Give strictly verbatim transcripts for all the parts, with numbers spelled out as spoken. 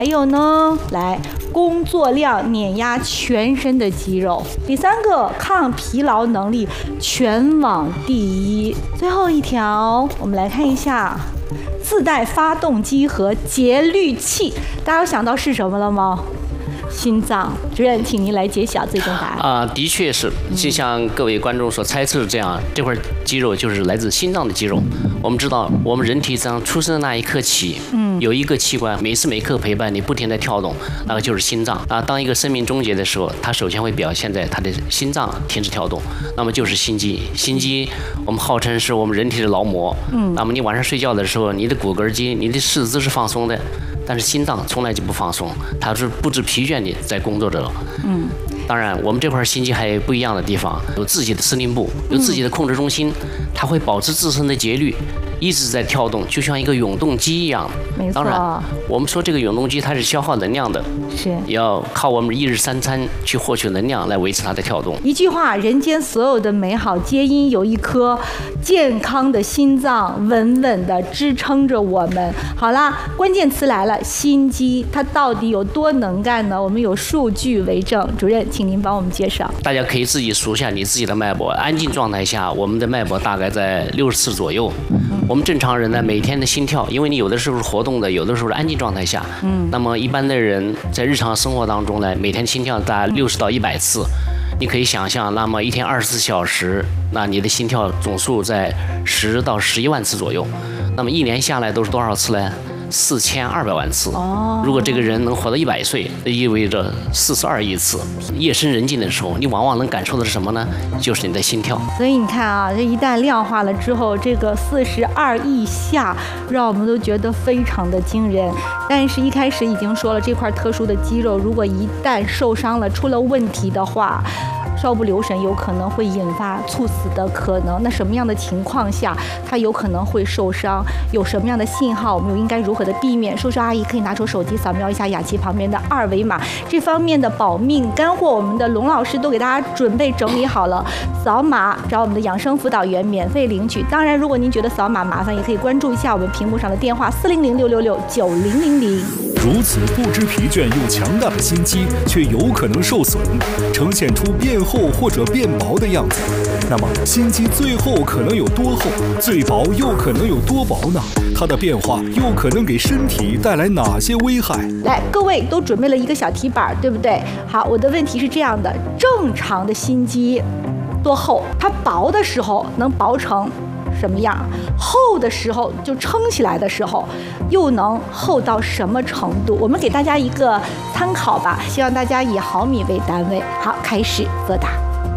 还有呢，来工作量碾压全身的肌肉。第三个，抗疲劳能力全网第一。最后一条，我们来看一下，自带发动机和节律器，大家有想到是什么了吗？心脏。主任，请您来揭晓最终答案。 啊、呃，的确是，就像各位观众所猜测的这样，这块肌肉就是来自心脏的肌肉。我们知道，我们人体上出生的那一刻起，嗯，有一个器官每时每刻陪伴你，不停地跳动，那个就是心脏啊。当一个生命终结的时候，它首先会表现在它的心脏停止跳动，那么就是心肌。心肌我们号称是我们人体的劳模，嗯，那么你晚上睡觉的时候，你的骨骼肌、你的四肢是放松的。但是心脏从来就不放松，它是不知疲倦的在工作着。嗯，当然，我们这块心肌还有不一样的地方，有自己的司令部，有自己的控制中心，它会保持自身的节律，一直在跳动，就像一个永动机一样。 没错。 当然，我们说这个永动机它是消耗能量的， 是也要靠我们一日三餐去获取能量来维持它的跳动。 一句话，人间所有的美好皆因有一颗健康的心脏稳稳地支撑着我们。好啦，关键词来了，心肌它到底有多能干呢？我们有数据为证。主任，请您帮我们介绍。 大家可以自己数下你自己的脉搏，安静状态下，我们的脉搏大概在六十次左右。我们正常人呢，每天的心跳，因为你有的时候是活动的，有的时候是安静状态下。嗯。那么一般的人在日常生活当中呢，每天心跳大概六十到一百次。你可以想象，那么一天二十四小时，那你的心跳总数在十到十一万次左右。那么一年下来都是多少次呢？四千二百万次。哦。如果这个人能活到一百岁，那意味着四十二亿次。夜深人静的时候，你往往能感受的是什么呢？就是你的心跳。 所以你看啊，这一旦量化了之后，这个四十二亿下，让我们都觉得非常的惊人。但是，一开始已经说了，这块特殊的肌肉，如果一旦受伤了，出了问题的话，稍不留神有可能会引发猝死的可能。那什么样的情况下它有可能会受伤？有什么样的信号？我们又应该如何的避免？叔叔阿姨可以拿出手机扫描一下雅琪旁边的二维码，这方面的保命干货，我们的龙老师都给大家准备整理好了。扫码找我们的养生辅导员免费领取。当然，如果您觉得扫码麻烦，也可以关注一下我们屏幕上的电话四零零六六六九零零零。 如此不知疲倦又强大的心肌，却有可能受损，呈现出变厚或者变薄的样子。那么，心肌最厚可能有多厚？最薄又可能有多薄呢？它的变化又可能给身体带来哪些危害？ 来，各位都准备了一个小题板，对不对？好，我的问题是这样的：正常的心肌多厚？它薄的时候能薄成什么样？厚的时候就撑起来的时候，又能厚到什么程度？我们给大家一个参考吧，希望大家以毫米为单位。好，开始作答。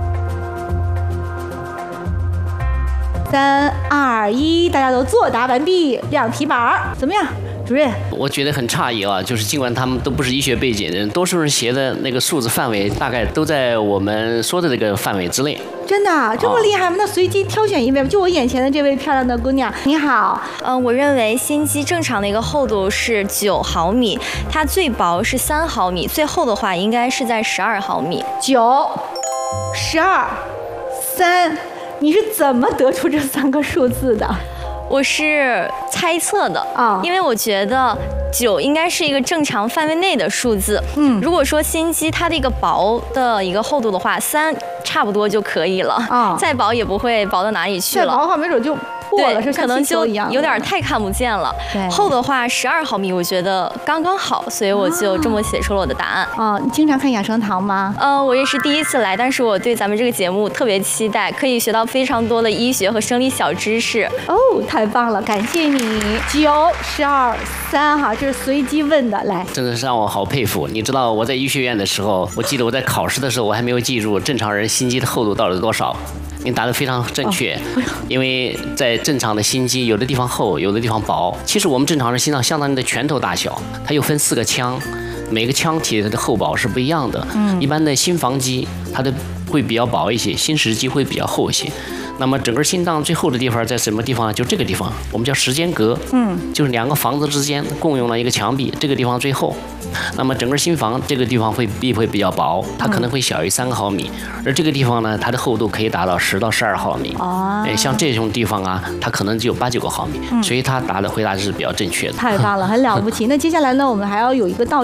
三二一，大家都作答完毕，亮题板，怎么样？主任， 我觉得很诧异啊，就是尽管他们都不是医学背景的人，多数人写的那个数字范围大概都在我们说的这个范围之内。 真的这么厉害吗？那随机挑选一位吧，就我眼前的这位漂亮的姑娘，你好。 嗯，我认为心肌正常的一个厚度是九毫米，它最薄是三毫米，最厚的话应该是在十二毫米。 九、十二、三，你是怎么得出这三个数字的？ 我是猜测的啊， 因为我觉得九应该是一个正常范围内的数字。嗯，如果说心肌它的一个薄的一个厚度的话，三差不多就可以了啊，再薄也不会薄到哪里去了。 再薄的话，没准就破了，是可能就有点太看不见了。对，厚的话十二毫米，我觉得刚刚好，所以我就这么写出了我的答案。 啊，你经常看养生堂吗？ 呃，我也是第一次来，但是我对咱们这个节目特别期待，可以学到非常多的医学和生理小知识。 哦，太棒了，感谢你。九、十二、三，哈，这是随机问的，来， 真的是让我好佩服。你知道我在医学院的时候，我记得我在考试的时候，我还没有记住正常人心肌的厚度到底是多少。你答得非常正确，哦，因为在正常的心肌，有的地方厚，有的地方薄。其实我们正常人心脏相当于你的拳头大小，它又分四个腔，每个腔体它的厚薄是不一样的。嗯，一般的心房肌它的会比较薄一些，心室肌会比较厚一些。那么整个心脏最厚的地方在什么地方？就这个地方，我们叫时间隔。嗯，就是两个房子之间共用了一个墙壁，这个地方最厚。 那么整个心房这个地方会壁会比较薄，它可能会小于三个毫米，而这个地方呢，它的厚度可以达到十到十二毫米。哦，哎，像这种地方啊，它可能只有八九个毫米，所以它答的回答是比较正确的。 太棒了，很了不起。那接下来呢，我们还要有一个道